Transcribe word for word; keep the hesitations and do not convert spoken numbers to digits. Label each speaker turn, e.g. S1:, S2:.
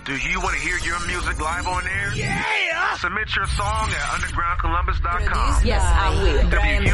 S1: Do you want to hear your music live on air? Yeah! Submit your song at underground columbus dot com.
S2: Yes, I will.
S1: W